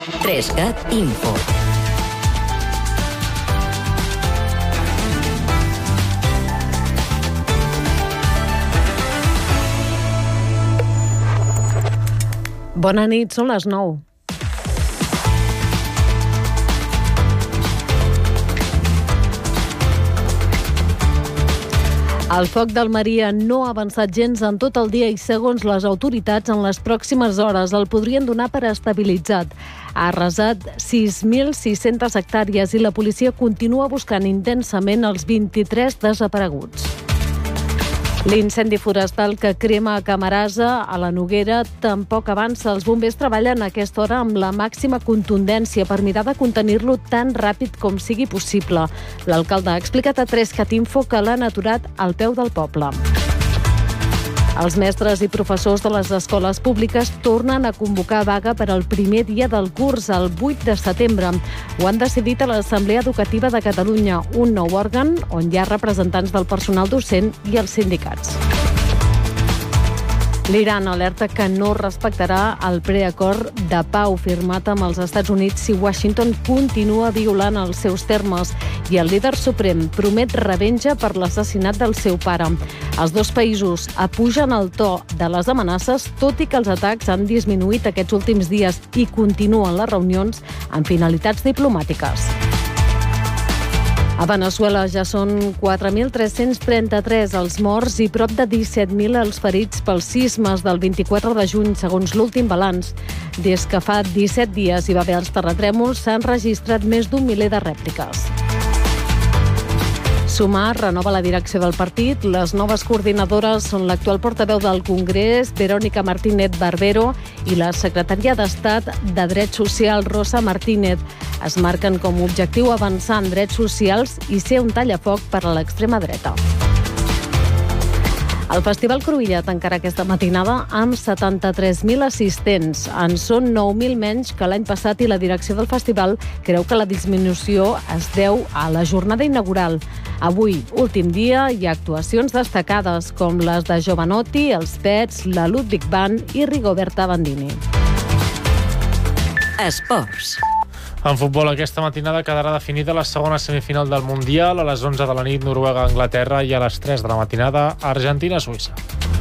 3CAT Info. Bona nit, són les 9. El foc d'Almeria no ha avançat gens en tot el dia i, segons les autoritats, en les pròximes hores el podrien donar per estabilitzat. Ha arrasat 6.600 hectàrees i la policia continua buscant intensament els 23 desapareguts. L'incendi forestal que crema a Camarasa, a la Noguera, tampoc avança. Els bombers treballen a aquesta hora amb la màxima contundència per mirar de contenir-lo tan ràpid com sigui possible. L'alcalde ha explicat a 3CAT Info que l'han aturat al peu del poble. Els mestres i professors de les escoles públiques tornen a convocar vaga per al primer dia del curs, el 8 de setembre. Ho han decidit a l'Assemblea Educativa de Catalunya, un nou òrgan on hi ha representants del personal docent i els sindicats. L'Iran alerta que no respectarà el preacord de pau firmat amb els Estats Units si Washington continua violant els seus termes, i el líder suprem promet revenja per l'assassinat del seu pare. Els dos països apugen el to de les amenaces, tot i que els atacs han disminuït aquests últims dies i continuen les reunions amb finalitats diplomàtiques. A Veneçuela ja són 4.333 els morts i prop de 17.000 els ferits pels sismes del 24 de juny, segons l'últim balanç. Des que fa 17 dies hi va haver els terratrèmols, s'han registrat més d'un miler de rèpliques. Sumar renova la direcció del partit. Les noves coordinadores són l'actual portaveu del Congrés, Verónica Martínez Barbero, i la secretària d'Estat de Drets Socials, Rosa Martínez. Es marquen com a objectiu avançar en drets socials i ser un tallafoc per a l'extrema dreta. El Festival Cruïlla tancarà aquesta matinada amb 73.000 assistents. En són 9.000 menys que l'any passat i la direcció del festival creu que la disminució es deu a la jornada inaugural. Avui, últim dia, hi ha actuacions destacades com les de Jovanotti, els Pets, la Ludwig Band i Rigoberta Bandini. Esports. En futbol, aquesta matinada quedarà definida la segona semifinal del Mundial. A les 11 de la nit, Noruega-Anglaterra, i a les 3 de la matinada, Argentina-Suïssa.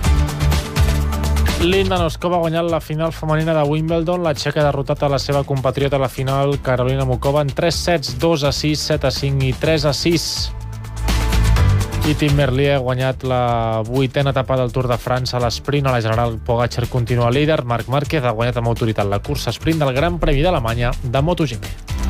Linda Noskova ha guanyat la final femenina de Wimbledon. La txeca ha derrotat a la seva compatriota a la final, Karolina Muchova, en 3 sets, 2-6, 7-5 i 3-6. I Tim Merlier ha guanyat la 8a etapa del Tour de França a l'esprint. A la general, Pogačar continua líder. Marc Márquez ha guanyat amb autoritat la cursa sprint del Gran Premi d'Alemanya de MotoGP.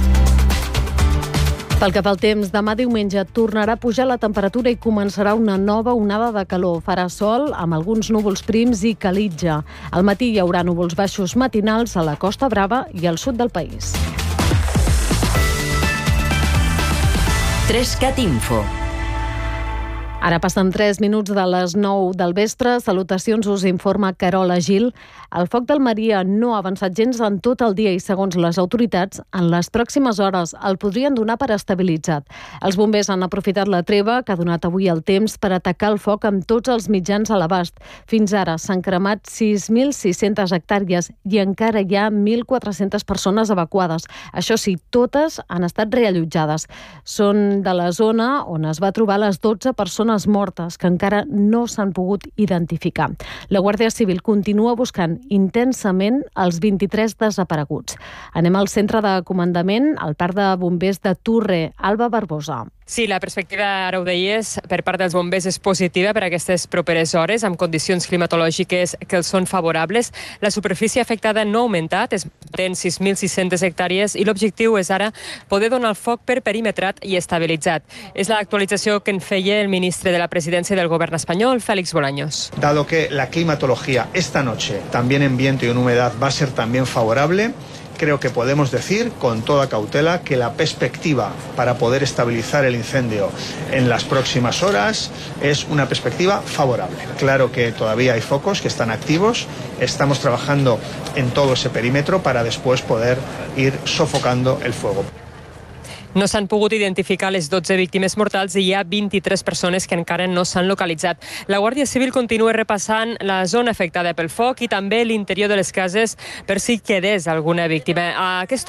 Pel que fa al temps, demà diumenge tornarà a pujar la temperatura i començarà una nova onada de calor. Farà sol amb alguns núvols prims i calitja. Al matí hi haurà núvols baixos matinals a la Costa Brava i al sud del país. 3CAT Info. Ara passen 3 minuts de les 9 del vespre. Salutacions, us informa Carola Gil. El foc d'Almeria no ha avançat gens en tot el dia i, segons les autoritats, en les pròximes hores el podrien donar per estabilitzat. Els bombers han aprofitat la treva que ha donat avui el temps per atacar el foc amb tots els mitjans a l'abast. Fins ara s'han cremat 6.600 hectàrees i encara hi ha 1.400 persones evacuades. Això sí, totes han estat reallotjades. Són de la zona on es va trobar les 12 persones mortes que encara no s'han pogut identificar. La Guàrdia Civil continua buscant intensament els 23 desapareguts. Anem al centre de comandament, al parc de bombers de Turre. Alba Barbosa. Sí, la perspectiva, ara ho deies, per part dels bombers és positiva per a aquestes properes hores, amb condicions climatològiques que els són favorables. La superfície afectada no ha augmentat, es mantén 6.600 hectàrees i l'objectiu és ara poder donar el foc per perimetrat i estabilitzat. És l'actualització que en feia el ministre de la Presidència del Govern espanyol, Félix Bolaños. Dado que la climatología esta noche, también en viento y en humedad, va a ser también favorable, creo que podemos decir con toda cautela que la perspectiva para poder estabilizar el incendio en las próximas horas es una perspectiva favorable. Claro que todavía hay focos que están activos, estamos trabajando en todo ese perímetro para después poder ir sofocando el fuego. No s'han pogut identificar les 12 víctimes mortals i hi ha 23 persones que encara no s'han localitzat. La Guàrdia Civil continua repassant la zona afectada pel foc i també l'interior de les cases per si quedés alguna víctima. A aquesta